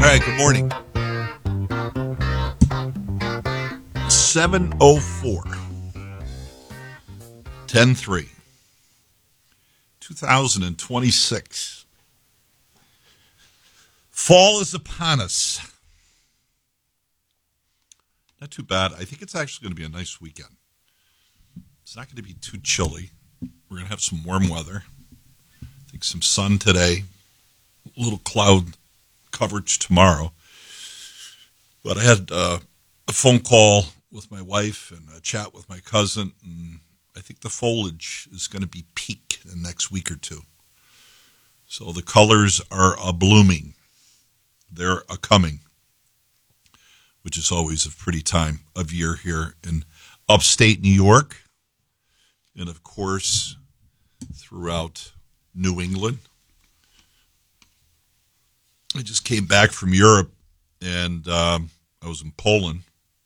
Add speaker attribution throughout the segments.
Speaker 1: right, good morning. 7:04. 10/3. 2026. Fall is upon us. Not too bad. I think it's actually going to be a nice weekend. It's not going to be too chilly. We're going to have some warm weather. I think some sun today. A little cloud coverage tomorrow. But I had a phone call with my wife and a chat with my cousin, and I think the foliage is going to be peak in the next week or two. So the colors are a-blooming. They're a-coming, which is always a pretty time of year here in upstate New York, and of course throughout New England. I just came back from Europe, and I was in Poland,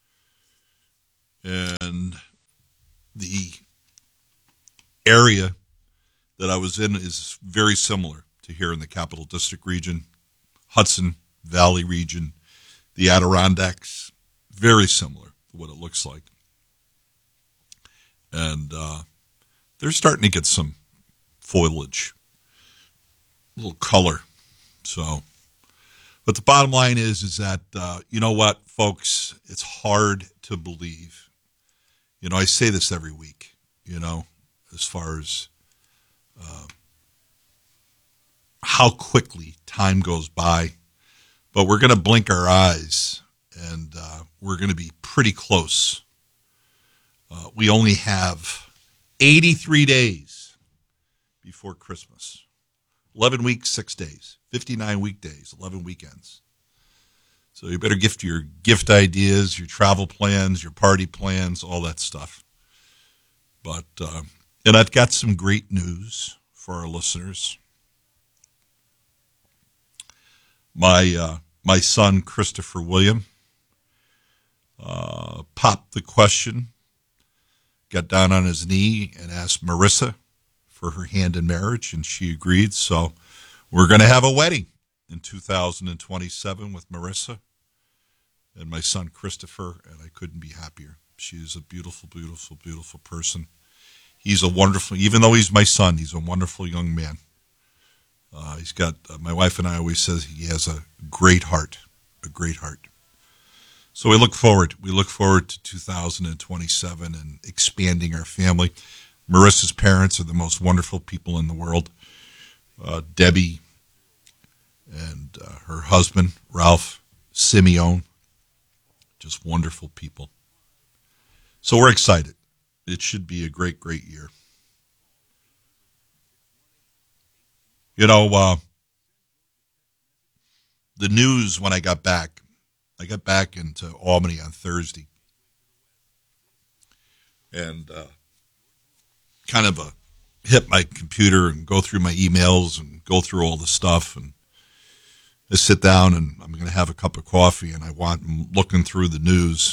Speaker 1: and the area that I was in is very similar to here in the Capital District region, Hudson Valley region, the Adirondacks, very similar to what it looks like. And they're starting to get some foliage, a little color. So, but the bottom line is that, you know what, folks, it's hard to believe. You know, I say this every week, you know, as far as how quickly time goes by. But we're going to blink our eyes, and we're going to be pretty close. We only have 83 days before Christmas. 11 weeks, 6 days. 59 weekdays, 11 weekends. So you better gift your gift ideas, your travel plans, your party plans, all that stuff. But, and I've got some great news for our listeners. My son, Christopher William, popped the question, got down on his knee and asked Marissa for her hand in marriage, and she agreed. So we're going to have a wedding in 2027 with Marissa and my son, Christopher, and I couldn't be happier. She is a beautiful, beautiful, beautiful person. He's a wonderful, even though he's my son, he's a wonderful young man. He's got, my wife and I always says he has a great heart, a great heart. So we look forward to 2027 and expanding our family. Marissa's parents are the most wonderful people in the world. Debbie and her husband, Ralph Simeone, just wonderful people. So we're excited. It should be a great, great year. You know, the news when I got back into Albany on Thursday, and kind of hit my computer and go through my emails and go through all the stuff, and I sit down and I'm going to have a cup of coffee, and I'm looking through the news,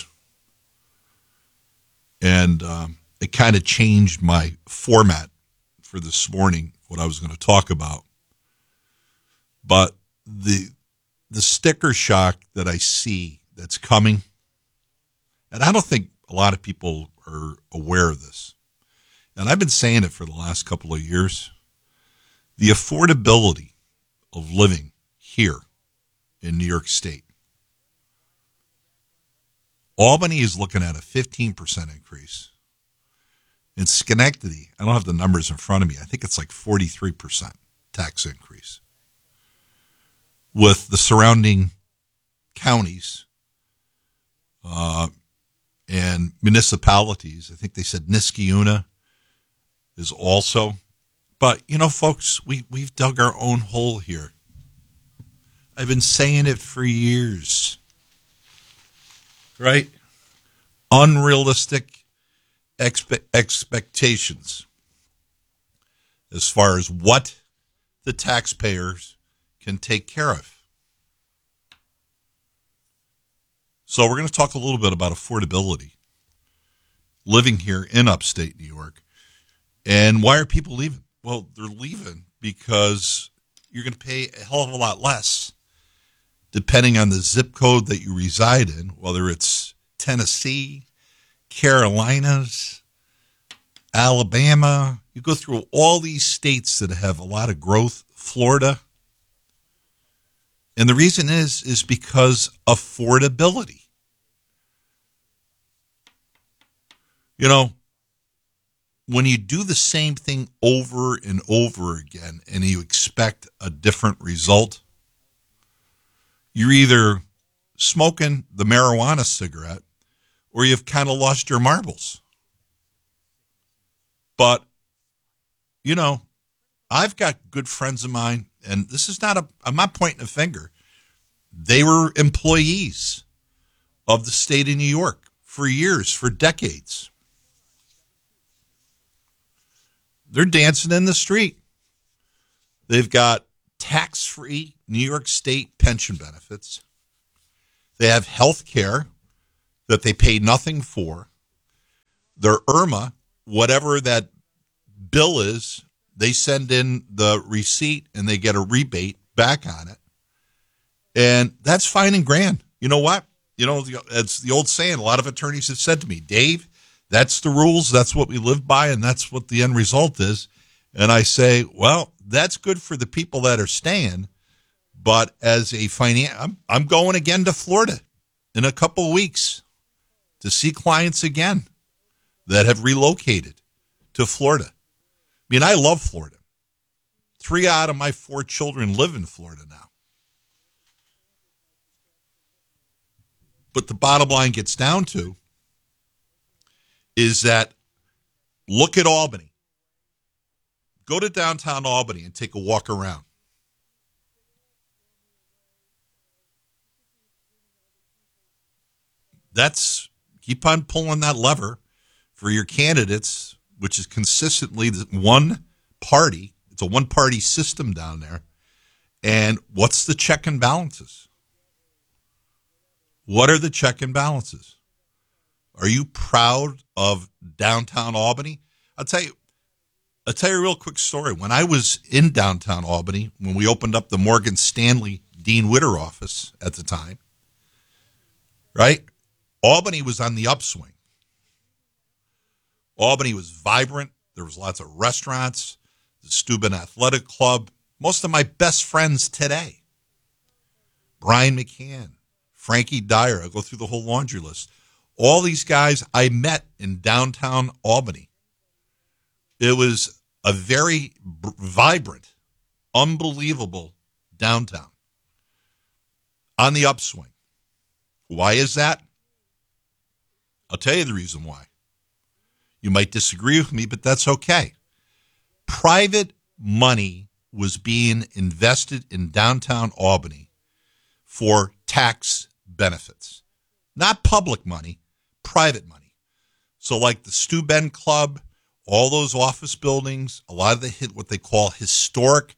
Speaker 1: and it kind of changed my format for this morning, what I was going to talk about. But the sticker shock that I see that's coming, and I don't think a lot of people are aware of this, and I've been saying it for the last couple of years, the affordability of living here in New York State. Albany is looking at a 15% increase. In Schenectady, I don't have the numbers in front of me, I think it's like 43% tax increase. With the surrounding counties and municipalities, I think they said Niskayuna is also. But, you know, folks, we've dug our own hole here. I've been saying it for years. Right? Unrealistic expectations as far as what the taxpayers can take care of. So we're going to talk a little bit about affordability, living here in upstate New York, and why are people leaving? Well, they're leaving because you're going to pay a hell of a lot less depending on the zip code that you reside in, whether it's Tennessee, Carolinas, Alabama. You go through all these states that have a lot of growth, Florida. And the reason is because affordability. You know, when you do the same thing over and over again and you expect a different result, you're either smoking the marijuana cigarette or you've kind of lost your marbles. But, you know, I've got good friends of mine, and this is not I'm not pointing a finger. They were employees of the state of New York for years, for decades. They're dancing in the street. They've got tax-free New York State pension benefits. They have health care that they pay nothing for. Their IRMA, whatever that bill is, they send in the receipt and they get a rebate back on it. And that's fine and grand. You know what? You know, it's the old saying, a lot of attorneys have said to me, Dave, that's the rules, that's what we live by, and that's what the end result is. And I say, well, that's good for the people that are staying, but as a I'm going again to Florida in a couple of weeks to see clients again that have relocated to Florida. I mean, I love Florida. 3 out of my 4 children live in Florida now. But the bottom line gets down to is that look at Albany. Go to downtown Albany and take a walk around. Keep on pulling that lever for your candidates, which is consistently the one party. It's a one-party system down there. And what's the check and balances? What are the check and balances? Are you proud of downtown Albany? I'll tell you a real quick story. When I was in downtown Albany, when we opened up the Morgan Stanley Dean Witter office at the time, right? Albany was on the upswing. Albany was vibrant. There was lots of restaurants, the Steuben Athletic Club. Most of my best friends today, Brian McCann, Frankie Dyer, I'll go through the whole laundry list. All these guys I met in downtown Albany. It was a very vibrant, unbelievable downtown on the upswing. Why is that? I'll tell you the reason why. You might disagree with me, but that's okay. Private money was being invested in downtown Albany for tax benefits. Not public money, private money. So like the Steuben Club, all those office buildings, a lot of the what they call historic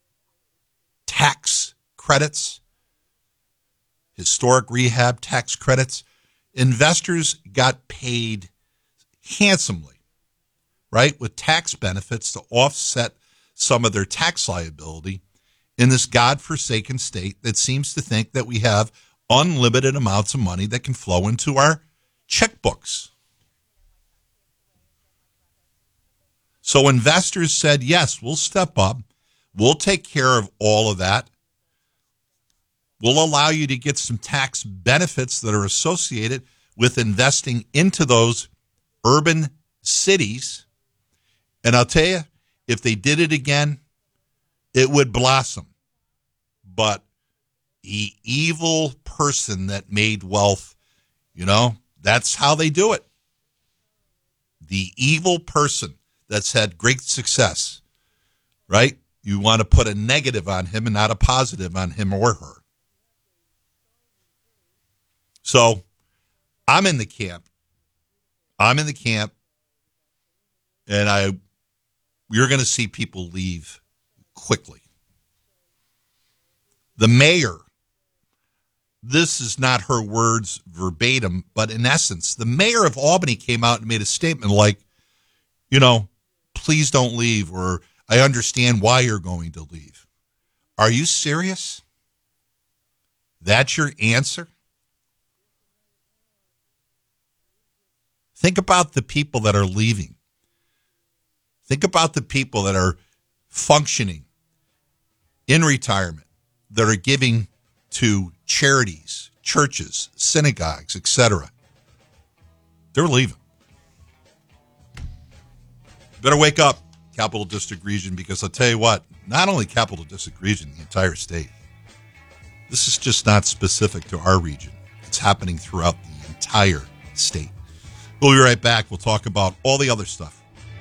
Speaker 1: tax credits, historic rehab tax credits, investors got paid handsomely, right, with tax benefits to offset some of their tax liability in this godforsaken state that seems to think that we have unlimited amounts of money that can flow into our checkbooks. So investors said, yes, we'll step up. We'll take care of all of that. We'll allow you to get some tax benefits that are associated with investing into those urban cities. And I'll tell you, if they did it again, it would blossom. But the evil person that made wealth, that's how they do it. The evil person that's had great success, right? You want to put a negative on him and not a positive on him or her. So I'm in the camp. And you're going to see people leave quickly. The mayor, this is not her words verbatim, but in essence, the mayor of Albany came out and made a statement like, please don't leave, or I understand why you're going to leave. Are you serious? That's your answer? Think about the people that are leaving. Think about the people that are functioning in retirement, that are giving to charities, churches, synagogues, etc. They're leaving. Better wake up, Capital District Region, because I'll tell you what, not only Capital District Region, the entire state. This is just not specific to our region. It's happening throughout the entire state. We'll be right back. We'll talk about all the other stuff.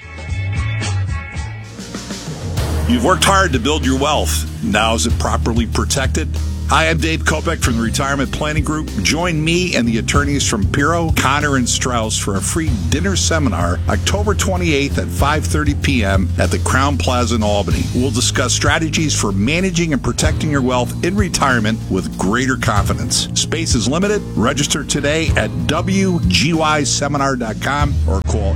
Speaker 2: You've worked hard to build your wealth. Now is it properly protected? Hi, I'm Dave Kopech from the Retirement Planning Group. Join me and the attorneys from Piro, Connor, and Strauss for a free dinner seminar October 28th at 5:30 p.m. at the Crown Plaza in Albany. We'll discuss strategies for managing and protecting your wealth in retirement with greater confidence. Space is limited. Register today at wgyseminar.com or call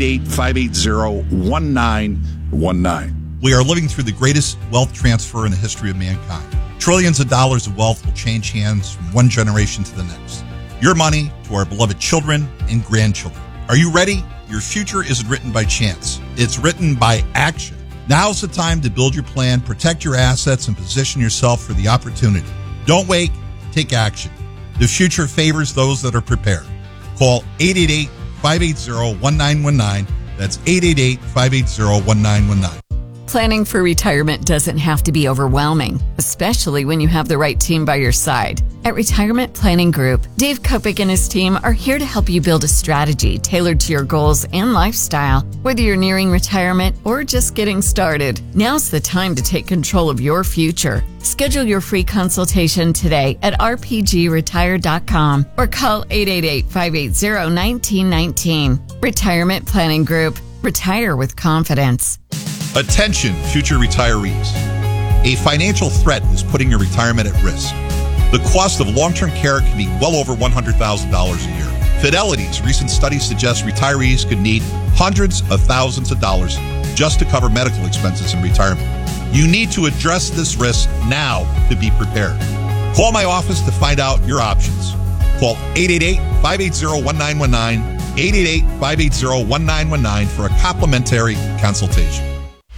Speaker 2: 888-580-1919.
Speaker 1: We are living through the greatest wealth transfer in the history of mankind. Trillions of dollars of wealth will change hands from one generation to the next. Your money to our beloved children and grandchildren. Are you ready? Your future isn't written by chance. It's written by action. Now's the time to build your plan, protect your assets, and position yourself for the opportunity. Don't wait. Take action. The future favors those that are prepared. Call 888-580-1919. That's 888-580-1919.
Speaker 3: Planning for retirement doesn't have to be overwhelming, especially when you have the right team by your side. At Retirement Planning Group, Dave Kopech and his team are here to help you build a strategy tailored to your goals and lifestyle. Whether you're nearing retirement or just getting started, now's the time to take control of your future. Schedule your free consultation today at rpgretire.com or call 888-580-1919. Retirement Planning Group. Retire with confidence.
Speaker 1: Attention, future retirees. A financial threat is putting your retirement at risk. The cost of long-term care can be well over $100,000 a year. Fidelity's recent study suggests retirees could need hundreds of thousands of dollars just to cover medical expenses in retirement. You need to address this risk now to be prepared. Call my office to find out your options. Call 888-580-1919, 888-580-1919 for a complimentary consultation.